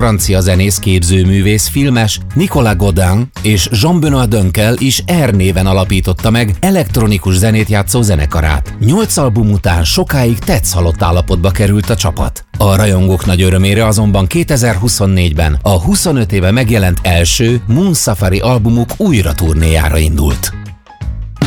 francia zenész, képzőművész, filmes Nicolas Godin és Jean-Benoît Dönkel is R néven alapította meg elektronikus zenét játszó zenekarát. 8 album után sokáig tetszhalott állapotba került a csapat. A rajongók nagy örömére azonban 2024-ben a 25 éve megjelent első Moon Safari albumuk újra turnéjára indult.